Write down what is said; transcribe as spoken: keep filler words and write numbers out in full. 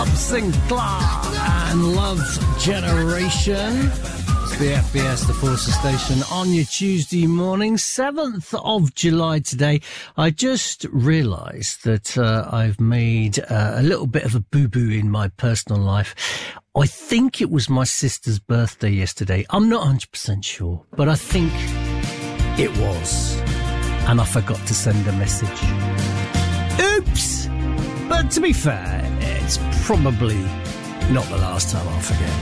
Sinclair and Love Generation. It's the F B S, the Forces Station, on your Tuesday morning, seventh of July today. I just realised that uh, I've made uh, a little bit of a boo-boo in my personal life. I think it was my sister's birthday yesterday. I'm not one hundred percent sure, but I think it was. And I forgot to send a message. Oops! But to be fair, it's probably not the last time I'll forget.